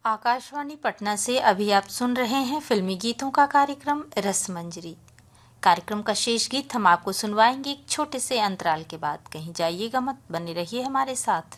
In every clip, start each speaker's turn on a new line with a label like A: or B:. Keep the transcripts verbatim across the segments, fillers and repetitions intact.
A: आकाशवाणी पटना से अभी आप सुन रहे हैं फिल्मी गीतों का कार्यक्रम रसमंजरी। कार्यक्रम का शेष गीत हम आपको सुनवाएंगे एक छोटे से अंतराल के बाद। कहीं जाइएगा मत, बने रहिए हमारे साथ।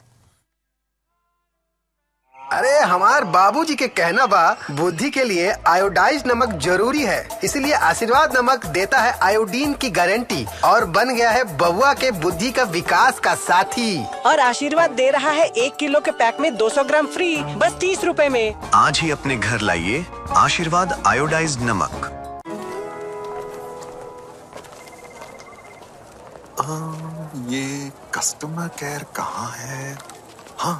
B: अरे हमार बाबूजी के कहना बा बुद्धि के लिए आयोडाइज नमक जरूरी है, इसलिए आशीर्वाद नमक देता है आयोडीन की गारंटी और बन गया है बबुआ के बुद्धि का विकास का साथी।
C: और आशीर्वाद दे रहा है एक किलो के पैक में दो सौ ग्राम फ्री, बस तीस रुपए में।
D: आज ही अपने घर लाइए आशीर्वाद आयोडाइज नमक।
E: आ, ये कस्टमर केयर कहाँ है? हाँ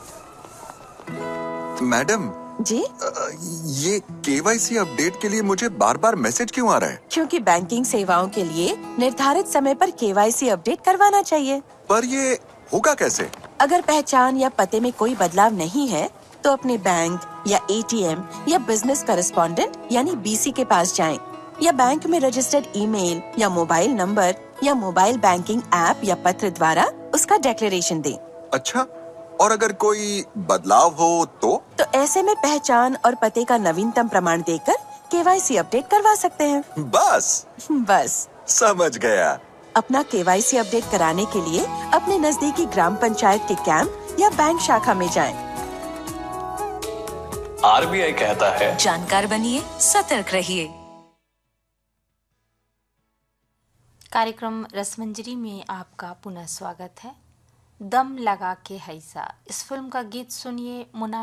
E: मैडम
F: जी,
E: ये केवाईसी अपडेट के लिए मुझे बार बार मैसेज क्यों आ रहा है?
F: क्योंकि बैंकिंग सेवाओं के लिए निर्धारित समय पर केवाईसी अपडेट करवाना चाहिए।
E: पर ये होगा कैसे?
F: अगर पहचान या पते में कोई बदलाव नहीं है तो अपने बैंक या एटीएम या बिजनेस करेस्पॉन्डेंट यानी बीसी के पास जाएं, या बैंक में रजिस्टर्ड ईमेल या मोबाइल नंबर या मोबाइल बैंकिंग ऐप या पत्र द्वारा उसका डिक्लेरेशन दें।
E: अच्छा, और अगर कोई बदलाव हो तो
F: तो ऐसे में पहचान और पते का नवीनतम प्रमाण देकर केवाईसी अपडेट करवा सकते हैं।
E: बस
F: बस
E: समझ गया।
F: अपना केवाईसी अपडेट कराने के लिए अपने नजदीकी ग्राम पंचायत के कैंप या बैंक शाखा में जाएं।
G: आरबीआई कहता है,
H: जानकार बनिए, सतर्क रहिए।
A: कार्यक्रम रसमंजरी में आपका पुनः स्वागत है। दम लगा के हैसा इस फिल्म का गीत सुनिए मुना